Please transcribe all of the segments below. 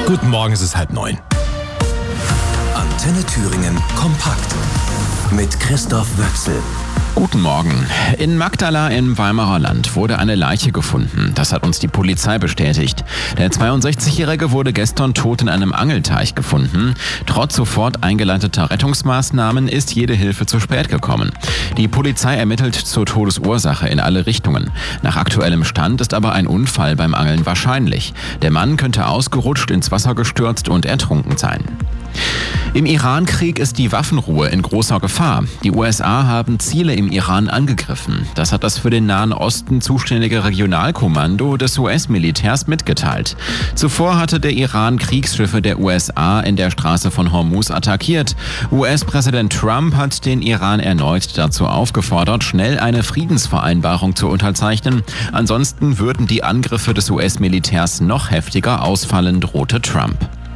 Guten Morgen, es ist 8:30. Antenne Thüringen kompakt mit Christoph Wöchsel. Guten Morgen. In Magdala im Weimarer Land wurde eine Leiche gefunden. Das hat uns die Polizei bestätigt. Der 62-Jährige wurde gestern tot in einem Angelteich gefunden. Trotz sofort eingeleiteter Rettungsmaßnahmen ist jede Hilfe zu spät gekommen. Die Polizei ermittelt zur Todesursache in alle Richtungen. Nach aktuellem Stand ist aber ein Unfall beim Angeln wahrscheinlich. Der Mann könnte ausgerutscht, ins Wasser gestürzt und ertrunken sein. Im Iran-Krieg ist die Waffenruhe in großer Gefahr. Die USA haben Ziele im Iran angegriffen. Das hat das für den Nahen Osten zuständige Regionalkommando des US-Militärs mitgeteilt. Zuvor hatte der Iran Kriegsschiffe der USA in der Straße von Hormuz attackiert. US-Präsident Trump hat den Iran erneut dazu aufgefordert, schnell eine Friedensvereinbarung zu unterzeichnen. Ansonsten würden die Angriffe des US-Militärs noch heftiger ausfallen, drohte Trump.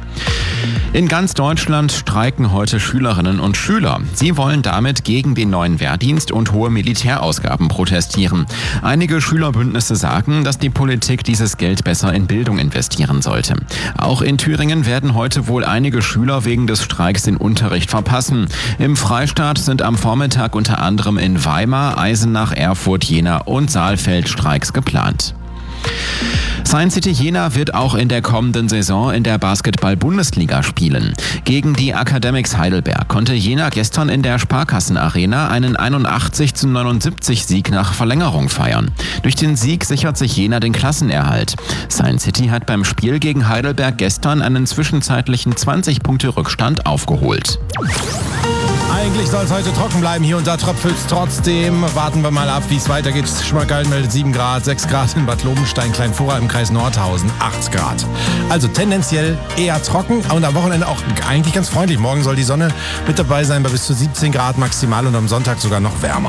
In ganz Deutschland streiken heute Schülerinnen und Schüler. Sie wollen damit gegen den neuen Wehrdienst und hohe Militärausgaben protestieren. Einige Schülerbündnisse sagen, dass die Politik dieses Geld besser in Bildung investieren sollte. Auch in Thüringen werden heute wohl einige Schüler wegen des Streiks den Unterricht verpassen. Im Freistaat sind am Vormittag unter anderem in Weimar, Eisenach, Erfurt, Jena und Saalfeld Streiks geplant. Science City Jena wird auch in der kommenden Saison in der Basketball-Bundesliga spielen. Gegen die Academics Heidelberg konnte Jena gestern in der Sparkassen-Arena einen 81:79 Sieg nach Verlängerung feiern. Durch den Sieg sichert sich Jena den Klassenerhalt. Science City hat beim Spiel gegen Heidelberg gestern einen zwischenzeitlichen 20-Punkte-Rückstand aufgeholt. Eigentlich soll es heute trocken bleiben. Hier und da tröpfelt es trotzdem. Warten wir mal ab, wie es weitergeht. Schmöckerl meldet 7 Grad, 6 Grad in Bad Lobenstein, Kleinvorra im Kreis Nordhausen, 8 Grad. Also tendenziell eher trocken und am Wochenende auch eigentlich ganz freundlich. Morgen soll die Sonne mit dabei sein bei bis zu 17 Grad maximal und am Sonntag sogar noch wärmer.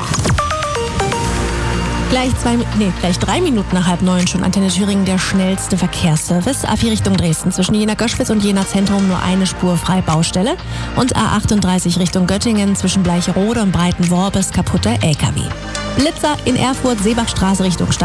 Gleich 3 Minuten nach 8:30 schon Antenne Thüringen, der schnellste Verkehrsservice. A4 Richtung Dresden, zwischen Jena-Göschwitz und Jena-Zentrum nur eine Spur frei Baustelle. Und A38 Richtung Göttingen, zwischen Bleicherode und Breitenworbes kaputter LKW. Blitzer in Erfurt, Seebachstraße Richtung Stadt.